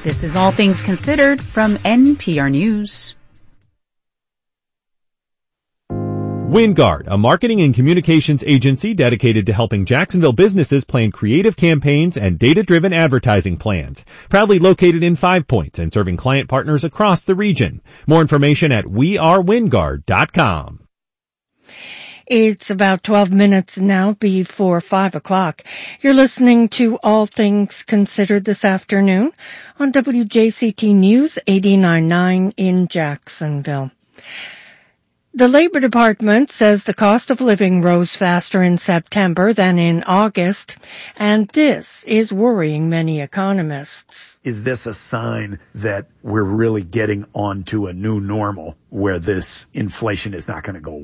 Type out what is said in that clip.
This is All Things Considered from NPR News. WinGuard, a marketing and communications agency dedicated to helping Jacksonville businesses plan creative campaigns and data-driven advertising plans. Proudly located in 5 Points and serving client partners across the region. More information at wearewingard.com. It's about 12 minutes now before 5 o'clock. You're listening to All Things Considered this afternoon on WJCT News 89.9 in Jacksonville. The Labor Department says the cost of living rose faster in September than in August, and this is worrying many economists. Is this a sign that we're really getting onto a new normal where this inflation is not going to go